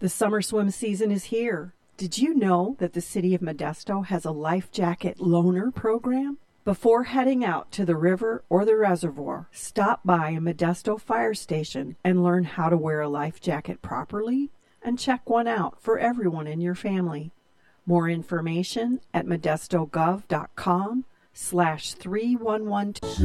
The summer swim season is here. Did you know that the City of Modesto has a life jacket loaner program? Before heading out to the river or the reservoir, stop by a Modesto fire station and learn how to wear a life jacket properly and check one out for everyone in your family. More information at modestogov.com/3112.